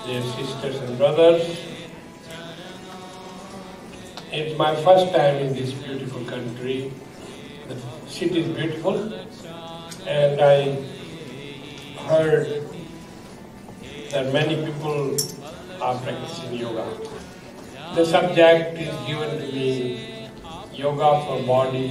dear sisters and brothers. It's my first time in this beautiful country. The city is beautiful, and I heard that many people are practicing yoga. The subject is given to me, yoga for body,